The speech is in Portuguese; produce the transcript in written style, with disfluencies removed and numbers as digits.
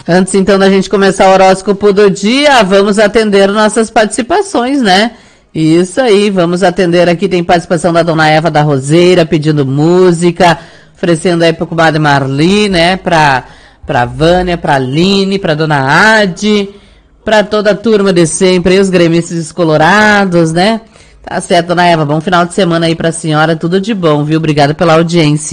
Antes, então, da gente começar o horóscopo do dia, vamos atender nossas participações, né? Isso aí, vamos atender aqui. Tem participação da dona Eva da Roseira, pedindo música, oferecendo aí pro comadre Marli, né? Pra Vânia, pra Aline, pra dona Adi, pra toda a turma de sempre, e os gremistas descolorados, né? Tá certo, dona Eva, bom final de semana aí pra senhora, tudo de bom, viu? Obrigada pela audiência.